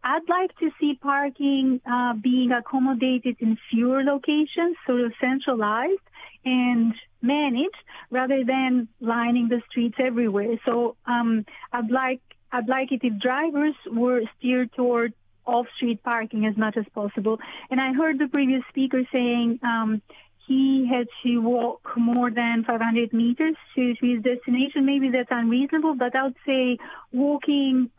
I'd like to see parking being accommodated in fewer locations, sort of centralized and managed, rather than lining the streets everywhere. So I'd like it if drivers were steered toward off-street parking as much as possible. And I heard the previous speaker saying he had to walk more than 500 meters to his destination. Maybe that's unreasonable, but I would say walking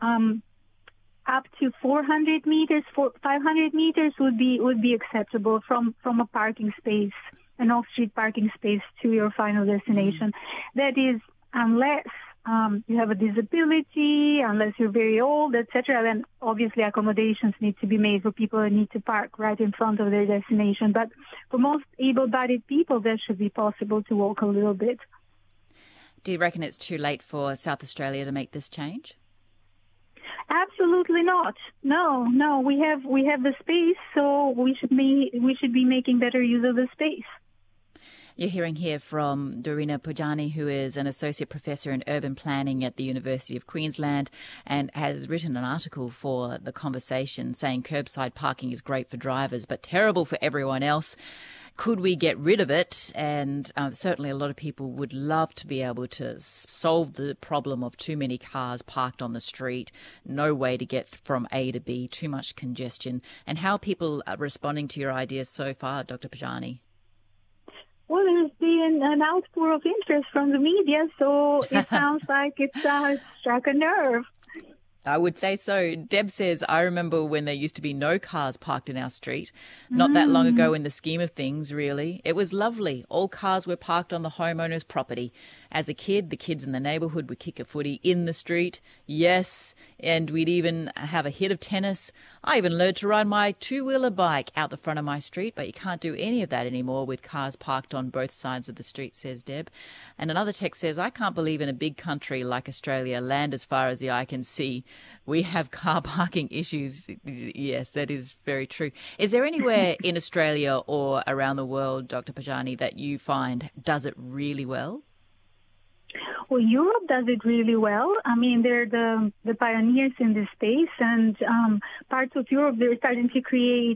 up to 400 meters, 500 meters would be acceptable from a parking space, an off-street parking space, to your final destination. That is, unless you have a disability, unless you're very old, etc., then obviously accommodations need to be made for people who need to park right in front of their destination. But for most able-bodied people, that should be possible to walk a little bit. Do you reckon it's too late for South Australia to make this change? Absolutely not. No. We have the space, so we should be making better use of the space. You're hearing here from Dorina Pojani, who is an associate professor in urban planning at the University of Queensland and has written an article for The Conversation saying curbside parking is great for drivers but terrible for everyone else. Could we get rid of it? And certainly a lot of people would love to be able to solve the problem of too many cars parked on the street, no way to get from A to B, too much congestion. And how are people responding to your ideas so far, Dr. Pojani? Well, there's been an outpour of interest from the media, so it sounds like it's struck a nerve. I would say so. Deb says, I remember when there used to be no cars parked in our street. Not that long ago in the scheme of things, really. It was lovely. All cars were parked on the homeowner's property. As a kid, the kids in the neighbourhood would kick a footy in the street. Yes, and we'd even have a hit of tennis. I even learned to ride my two-wheeler bike out the front of my street, but you can't do any of that anymore with cars parked on both sides of the street, says Deb. And another text says, I can't believe in a big country like Australia, land as far as the eye can see, we have car parking issues. Yes, that is very true. Is there anywhere in Australia or around the world, Dr. Pojani, that you find does it really well? Well, Europe does it really well. I mean, they're the pioneers in this space, and parts of Europe, they're starting to create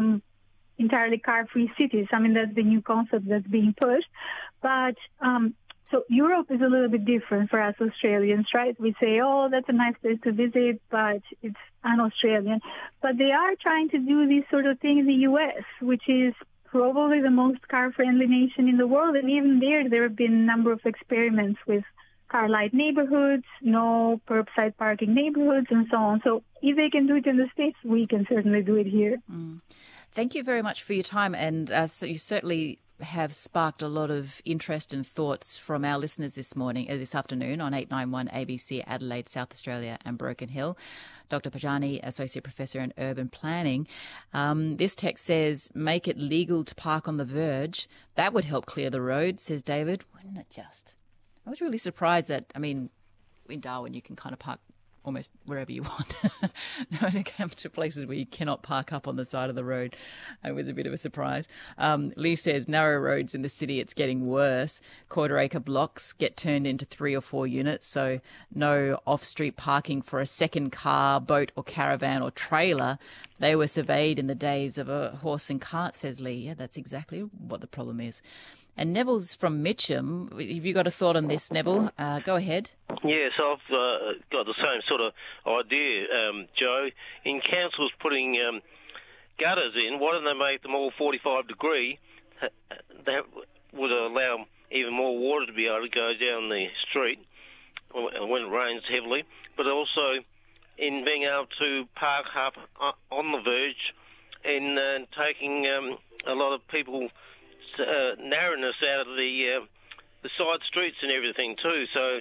entirely car-free cities. I mean, that's the new concept that's being pushed. But so Europe is a little bit different for us Australians, right? We say, oh, that's a nice place to visit, but it's un-Australian. But they are trying to do these sort of things in the U.S., which is probably the most car-friendly nation in the world. And even there have been a number of experiments with car-light neighborhoods, no curbside parking neighborhoods, and so on. So if they can do it in the States, we can certainly do it here. Thank you very much for your time. And so you certainly have sparked a lot of interest and thoughts from our listeners this afternoon on 891 ABC Adelaide, South Australia and Broken Hill. Dr. Pojani, Associate Professor in Urban Planning. This text says, make it legal to park on the verge. That would help clear the road, says David. Wouldn't it just? I was really surprised that, I mean, in Darwin you can kind of park almost wherever you want. When it comes to places where you cannot park up on the side of the road, it was a bit of a surprise. Lee says, narrow roads in the city, it's getting worse. Quarter-acre blocks get turned into 3 or 4 units, so no off-street parking for a second car, boat or caravan or trailer. They were surveyed in the days of a horse and cart, says Lee. Yeah, that's exactly what the problem is. And Neville's from Mitcham. Have you got a thought on this, Neville? Go ahead. Yes, I've got the same sort of idea, Joe. In councils putting gutters in, why don't they make them all 45 degree? That would allow even more water to be able to go down the street when it rains heavily, but also in being able to park up on the verge and taking a lot of people narrowness out of the side streets and everything too. So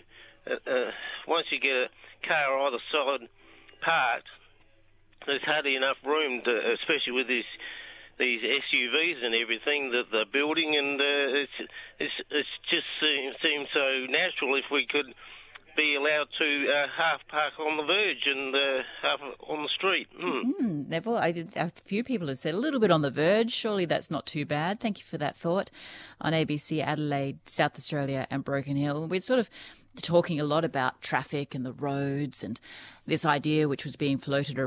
once you get a car either side parked, there's hardly enough room, especially with these SUVs and everything that they're building, and it just seems so natural if we could be allowed to half park on the verge and half on the street. Neville, a few people have said a little bit on the verge. Surely that's not too bad. Thank you for that thought. On ABC Adelaide, South Australia and Broken Hill, we're sort of talking a lot about traffic and the roads and this idea which was being floated